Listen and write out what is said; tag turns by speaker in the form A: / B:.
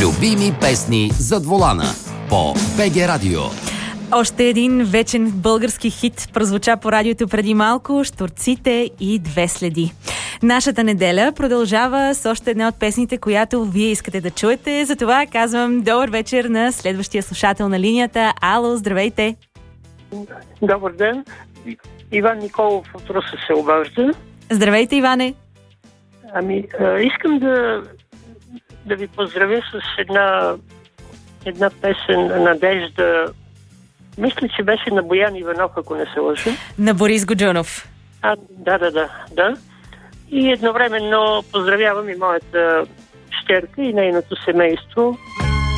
A: Любими песни зад волана по БГ Радио.
B: Още един вечен български хит прозвуча по радиото преди малко: "Щурците и две следи". Нашата неделя продължава с още една от песните, която вие искате да чуете. Затова казвам добър вечер на следващия слушател на линията. Ало, здравейте!
C: Добър ден! Иван Николов от Русе се обажда.
B: Здравейте, Иване!
C: Искам да ви поздравя с една песен "Надежда". Мисля, че беше на Боян Иванов, ако не се лъжа.
B: На Борис Годжунов.
C: Да. И едновременно поздравявам и моята щерка и нейното семейство.